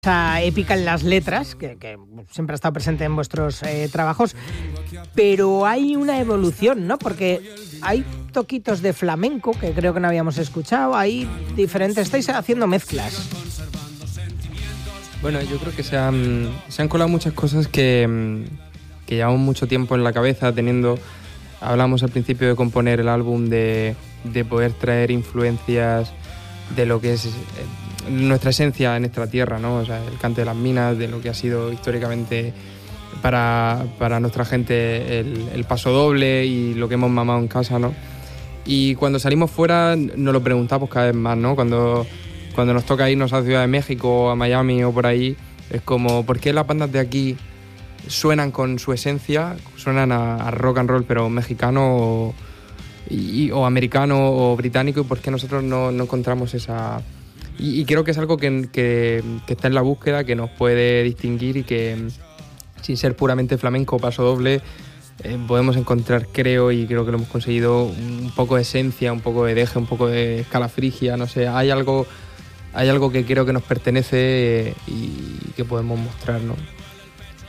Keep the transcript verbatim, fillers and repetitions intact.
esa épica en las letras, que, que siempre ha estado presente en vuestros eh, trabajos, pero hay una evolución, ¿no? Porque hay toquitos de flamenco que creo que no habíamos escuchado, hay diferentes, estáis haciendo mezclas. Bueno, yo creo que se han, se han colado muchas cosas que, que llevamos mucho tiempo en la cabeza teniendo. Hablamos al principio de componer el álbum, de, de poder traer influencias de lo que es nuestra esencia en nuestra tierra, ¿no? O sea, el cante de las minas, de lo que ha sido históricamente para, para nuestra gente el, el paso doble y lo que hemos mamado en casa, ¿no? Y cuando salimos fuera nos lo preguntamos cada vez más, ¿no? Cuando, cuando nos toca irnos a Ciudad de México, a Miami o por ahí, es como, ¿por qué las bandas de aquí suenan con su esencia, suenan a, a rock and roll pero mexicano o, y, o americano o británico, y por qué nosotros no, no encontramos esa... Y, y creo que es algo que, que, que está en la búsqueda, que nos puede distinguir y que sin ser puramente flamenco o paso doble eh, podemos encontrar, creo, y creo que lo hemos conseguido, un poco de esencia, un poco de deje, un poco de escala frigia, no sé, hay algo, hay algo que creo que nos pertenece eh, y que podemos mostrar, ¿no?